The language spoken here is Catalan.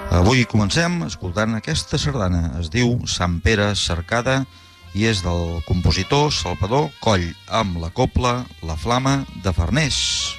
Avui comencem escoltant aquesta sardana. Es diu Sant Pere Cercada i és del compositor Salvador Coll, amb la cobla La Flama de Farners.